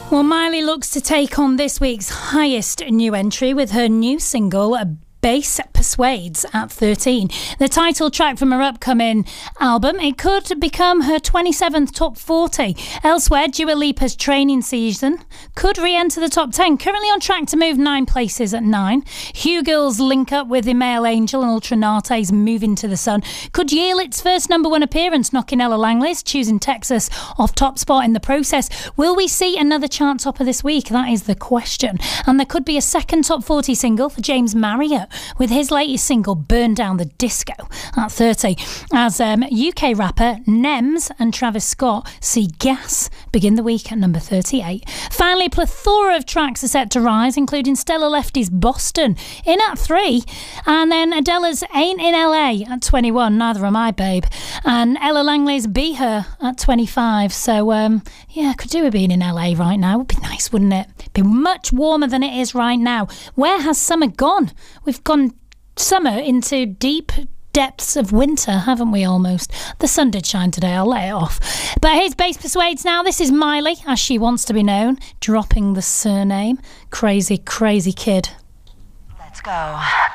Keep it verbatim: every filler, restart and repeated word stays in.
Well, Miley looks to take on this week's highest new entry with her new single, Bass Persuades, at thirteen. The title track from her upcoming album, it could become her twenty-seventh top forty. Elsewhere, Dua Lipa's Training Season could re-enter the top ten, currently on track to move nine places at nine. Hugo's link up with Email Angel and Ultranate's Moving to the Sun could yield its first number one appearance, knocking Ella Langley's Choosing Texas off top spot in the process. Will we see another chart topper this week? That is the question. And there could be a second top forty single for James Marriott with his latest single Burn Down the Disco at thirty, as um, U K rapper Nems and Travis Scott see Gas begin the week at number thirty-eight. Finally, a plethora of tracks are set to rise, including Stella Lefty's Boston in at three, and then Adele's Ain't in L A at twenty-one, neither am I, babe, and Ella Langley's Be Her at twenty-five. So um, yeah, could do with being in L A right now. Would be nice, wouldn't it? Be much warmer than it is right now. Where has summer gone? We've gone summer into deep depths of winter, haven't we, almost? The sun did shine today, I'll let it off. But here's Bass Persuades now. This is Miley, as she wants to be known, dropping the surname. Crazy, crazy kid. Let's go.